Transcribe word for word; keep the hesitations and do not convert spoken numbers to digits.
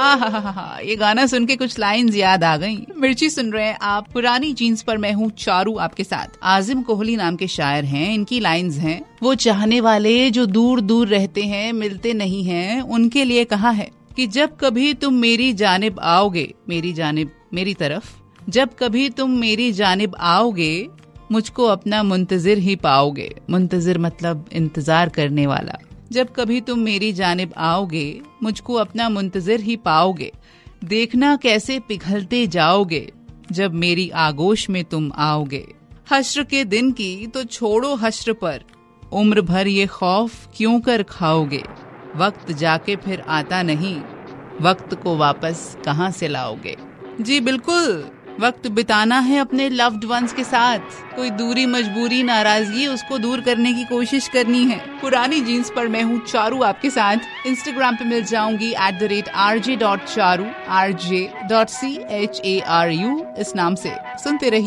आ हा हा हा, ये गाना सुन के कुछ लाइंस याद आ गई। मिर्ची सुन रहे हैं आप, पुरानी जीन्स पर मैं हूँ चारू आपके साथ। आजिम कोहली नाम के शायर हैं, इनकी लाइंस हैं, वो चाहने वाले जो दूर दूर रहते हैं मिलते नहीं हैं, उनके लिए कहा है कि जब कभी तुम मेरी जानिब आओगे, मेरी जानिब मेरी तरफ, जब कभी तुम मेरी जानिब आओगे मुझको अपना मुंतजिर ही पाओगे। मुंतजिर मतलब इंतजार करने वाला। जब कभी तुम मेरी जानिब आओगे मुझको अपना मुंतजिर ही पाओगे, देखना कैसे पिघलते जाओगे जब मेरी आगोश में तुम आओगे। हश्र के दिन की तो छोड़ो हश्र पर, उम्र भर ये खौफ क्यों कर खाओगे। वक्त जाके फिर आता नहीं, वक्त को वापस कहाँ से लाओगे। जी बिल्कुल, वक्त बिताना है अपने लव्ड वंस के साथ। कोई दूरी, मजबूरी, नाराजगी, उसको दूर करने की कोशिश करनी है। पुरानी जीन्स पर मैं हूँ चारू आपके साथ। इंस्टाग्राम पे मिल जाऊंगी at the rate R J dot Charu, R J dot C H A R you इस नाम से। सुनते रहिए।